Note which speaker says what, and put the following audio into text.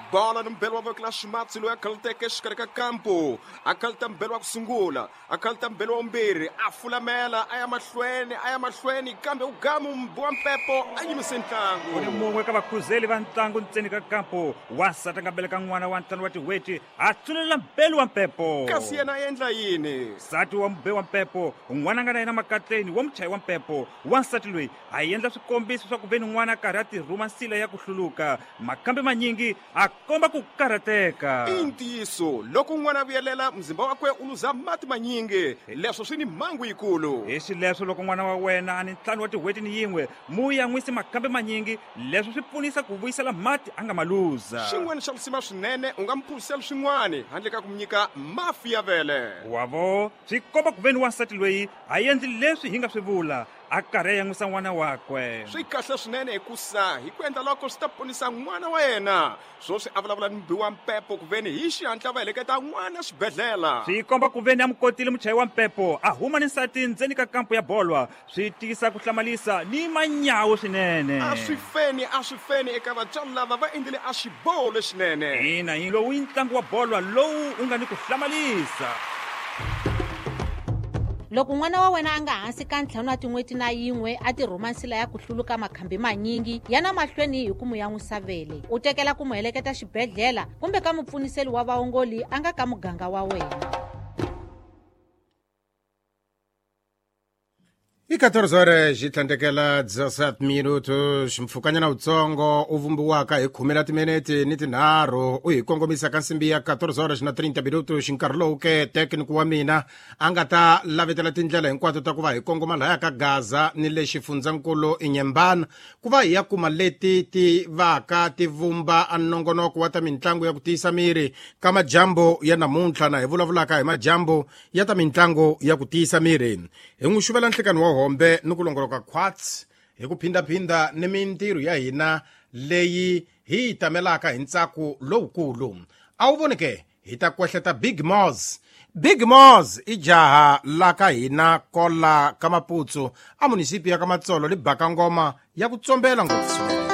Speaker 1: bola no mbelo wa kla Schmatsi loyi a khalteke exikarhi ka kampo a khalta mbelo wa ku sungula a khalta mbelo wa vumbirhi a fulamela a ya mahlweni kambe ugamu wa Mpepo a yimise ntlangu.
Speaker 2: Kuni mungwe ka vakhuzeli va ntlangu ntseni ka kampo wasati nga beleka n'wana wa ntlhanu wa tiweti a tsulela mbelo wa Mpepo.
Speaker 1: Kasi yena a endla yini?
Speaker 2: Nsati wa mbe wa Mpepo n'wana nga na yena makatleni wa muchayi wa Mpepo wansati loyi a endla swikombiso swa ku veni n'wana karhi a tirhuma nsila ya ku hluluka makambe manyingi a komba ku karhateka.
Speaker 1: I ntiyiso loko n'wana vuyelela mzimba wakwe u luza mati manyingi leswo swi ni mhangu yikulu.
Speaker 2: Hi xileswo loko n'wana wa wena a ni ntlhanu wa tiweti ni yin'we mu ya n'wisi makambe manyingi leswi swi pfunisa ku vuyisela mati a nga maluza.
Speaker 1: Xin'wana xa lusima swinene u nga mi phusela swin'wana handle ka ku mi nyika mafi ya vele.
Speaker 2: Wavo swi komba ku veni wansati loyi a endli leswi hi nga swi vula a karhi ya n'wisa n'wana wakwe.
Speaker 1: Swi kahle swinene hikusa hi ku endla loko swi ta ponisa n'wana wa yena swoswi a vulavula ni mbi wa Mpepo ku veni hi xihatla va heleketa n'wana xibedhlela.
Speaker 2: Swi komba ku veni a mukotile muchayi wa Mpepo a huma ni nsati ndzeni ka kampo ya bolwa swi tisa ku hlamalisa ni manyawu swinene.
Speaker 1: A swi feni eka vatswari lava va endlile a xiboho lexinene.
Speaker 2: Ina hi lowu i ntlangu wa bolwa lowu u nga ni ku hlamalisa.
Speaker 3: Loko n'wana wa wena a nga hansi ka ntlhanu wa tin'weti na yin'we a tirhuma nsila ya ku hluluka makhambi manyingi yana mahlweni hi ku mu ya n'wisa vele u tekela ku mu heleketa xibedhlela kumbe ka mupfuniseli wa vaongoli a nga ka muganga wa wena.
Speaker 4: I 14 horas ji tlandekela 17 minutos mpfhukanyana wutsongo u vumbiwaka hi 10 timinete ni tinharhu u hi kongomisa ka nsimbi ya 14 horas na 30 minutos nkarhi lowu ke tekniki wa mina a nga ta lavetela tindlela hinkwato ta ku va hi kongoma laya ka Gaza ni le xifundzhankulu Inyembana ku va hi ya kuma leti ti vaka ti vumba a nongonoko wa ta mitlangu ya ku tiyisa miri ka majambo ya namuntlha na hi vulavulaka hi majambo ya ta mitlangu ya ku tiyisa miri hi n'wi xuvela nhlikani wa hombe ni ku longoloka khwatsi hi ku phindaphinda ni mintirho ya hina leyi hi yi tamelaka hi ntsako lowukulu. A wu voni ke hi ta kwehleta Big Moz i jaha la ka hina kola ka Maputsu a munisipi ya ka Matsolo li baka ngoma ya ku tsombela ngopfu swinene.